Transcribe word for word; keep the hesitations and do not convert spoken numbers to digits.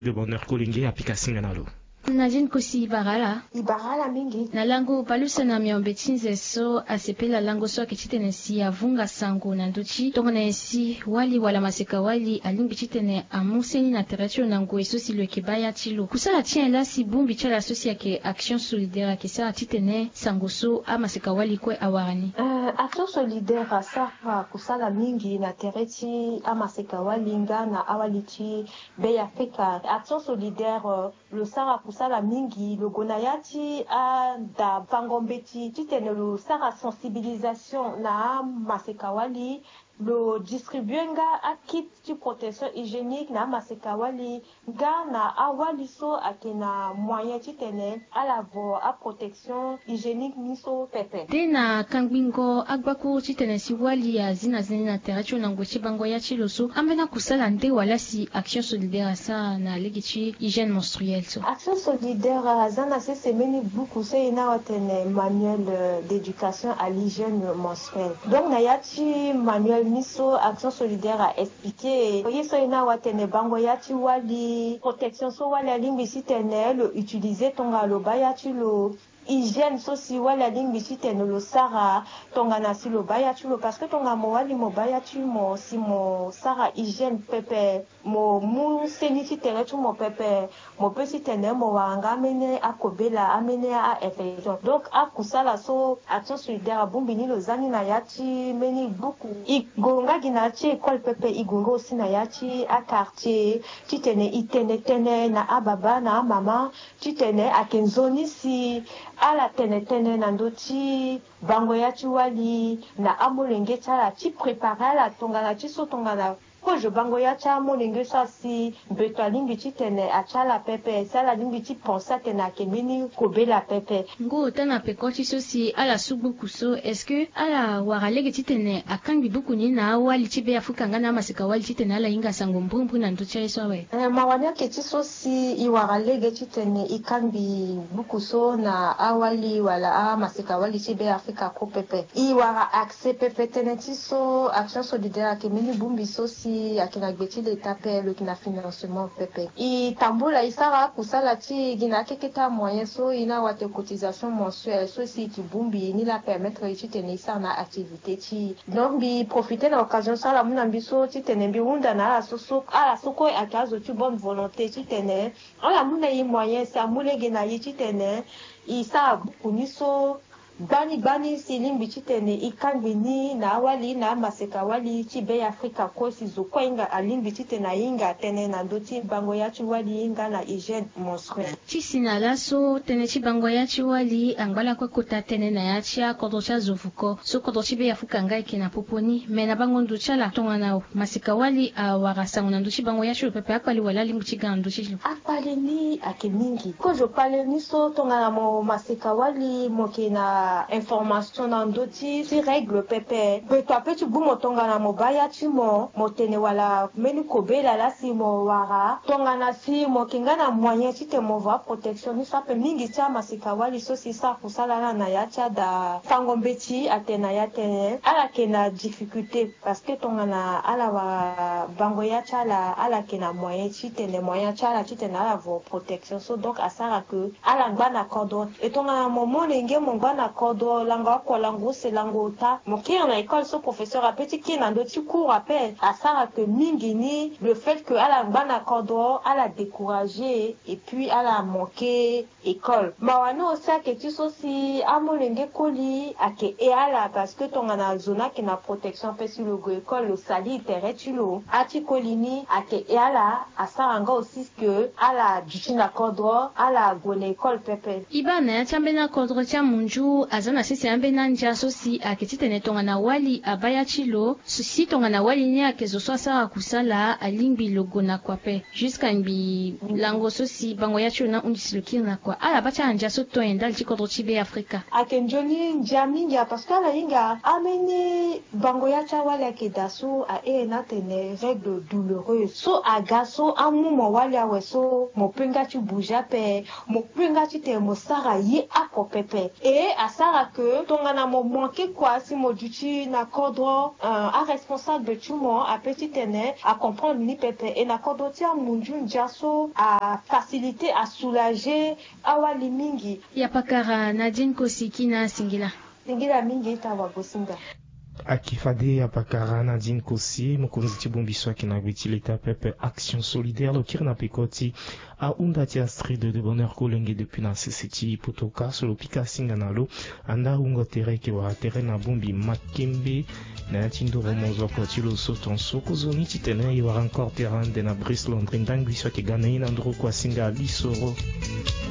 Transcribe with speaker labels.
Speaker 1: Le bonheur kolingi apika singanalo.
Speaker 2: Najin kusi ibarala.
Speaker 3: Ibarala mingi.
Speaker 2: Na lango palusa na miombe chinze so asepela lango so akititene si avunga sango na nduchi. Tongo na esi wali wala maseka wali alimbi chitene amuseni na teratio na ngwe so si lweke baya chilo. Kusala tien la si bumbi chala so si yake action solidaire kesa titene sango so a maseka wali kwe awarani.
Speaker 3: Uh, action solidaire sa kusala mingi na tereti a maseka wali nga na awalichi beya feka. Action solidaire uh, le sara kusala mingi le gonayati a da pangombeti titene le sara sensibilisation na masekawali le distribuenga a kit de protection hygiénique na masekawali nga na awali so akena moyen titene a la vo a protection hygiénique niso pepe
Speaker 2: dena kangbingo agbaku titene si wali ya zina zina teracho na ngwechi bango ya chiloso ambena kusala nde wala si action solidaire sa na legichi hygiène menstruelle so
Speaker 3: action solidaire zana se semeni beaucoup se ina watene manuel d'éducation à l'hygiène menstruelle donc na yachi manuel miso action solidaire a expliqué yeso ina watene bango yachi wali protection so wali alimbi sitene le utiliser tonga lo bayachi lo hygiène so si wali alimbi sitene lo sara tonga na si lo bayachi lo parce que tonga mo wali mo bayachi mo si mo sara hygiène pepe mo mu seni sitene tu mo pepe mo pe sitene mo wanga amene akobela amene a infection donc akusala so action solidaire bumbini lo zani na yachi meni buku igonga ginachi école pepe igongo si na yachi a quartier titene itene tene na ababa na mama titene akenzoni si ala tene tene na ndoti bango yachi wali na amolenge chala ti préparer la tonga na ti so tonga na ko je bango ya cha molenge sa si beto alimbi titene achala pepe sala limbi ti pensa tena kemini kobela pepe
Speaker 2: ngo tana pekoti so si ala subu kuso est-ce que ala waralege titene akangi buku ni na wali tibe afuka ngana masika wali titene ala inga sango mbumbu na nducha yeso we
Speaker 3: eh mawanya ke ti so si i waralege titene ikambi buku so na awali wala a masika wali tibe afika ko pepe i wara accès pepe tene ti so action solidaire kemini bumbi so si akina gbeti de tape le kina financement pepe i tambula isara kusala ti gina keketa moyen so ina wate cotisation mensuelle so si ti bumbi ni la permettre ti tene isa na activité ti donc bi profiter na occasion sala muna biso ti tene bi wunda na ala soso ala soko akazo ti bonne volonté ti tene ala muna yi moyen sa mule gina yi ti tene isa kuniso bani bani silimbi titene ikambini na wali na maseka wali tibe Afrika ko sizo ko inga alimbi titena inga tene na ndoti bango ya chi wali inga na hygiène menstruelle
Speaker 2: tisina laso tene chi bango ya chi wali angala ko kota tene na ya chi akodo cha zovuko so kodo tibe Afrika ngai kina poponi mena bango nduchala tonga na maseka wali awara sango na nduchi bango ya chi pepe akwali wala limbi tiga nduchi
Speaker 3: akwali ni akemingi ko je parle ni so tonga na mo maseka wali mokena information na ndoti si règle pepe beto apeti bumo tonga na mobaya ti mo motene wala meni kobela la si mo wara tonga na si mo kinga na moyen ti te mo va protection ni sape mingi ti masika wali so si sa kusala na na ya cha da fango mbeti atena ya tene ala kena difficulté parce que tonga na ala wa bango ya cha la ala kena moyen ti tene moyen cha la ti tene ala vo protection so donc asara que ala ngana cordon et tonga na momo lenge mo ngana kodo langa ko lango se lango ta mo ki na école so professeur a petit ki na ndoti cours appel à ça que mingi ni le fait que ala bana kodo ala décourager et puis ala manquer école mawano ça que tu so si amolenge koli ake e ala parce que tonga na zona ki na protection pe sur le go école le sali terre tu lo ati kolini ake e ala asaranga aussi que ala duchina kodo ala gone école pepe
Speaker 2: ibana chambena kodo cha munju azana sisi ambe na nja so si akititene tonga na wali abaya chilo si tonga na wali ni akezo so sa kusala alimbi logo na kwape jusqu'à mbi lango so si bango ya chilo na undisiluki na kwa ala bacha nja so to enda chikodo chibe Afrika
Speaker 3: akenjoni njami ya parce que ala inga ameni bango ya cha wali akedaso a e na tene règle douloureuse so agaso amu mo wali aweso mo penga tu buja pe mo penga tu te mo sara yi akopepe e asara que tongana mo manqué quoi si mo duty na kodro a responsable de tout monde a petit tene à comprendre ni pépé et na kodro tia munjun jaso à faciliter à soulager awali mingi
Speaker 2: ya pakara Nadine Kosikina singila
Speaker 3: singila mingi tawa bosinga
Speaker 1: akifade ya pakara Nadine Kosi mokonzi tibombiso akinagwiti leta pepe action solidaire lokiri na pekoti a unda tia street de bonheur kolenge depuis na seseti potoka solo pika singa nalo anda ungo tereke wa tere na bombi makembe na tindo romozo kwa tilo soton soko zoni titene y aura encore terrain de na bris londres ndangwiso ke gana ina ndro kwa singa lisoro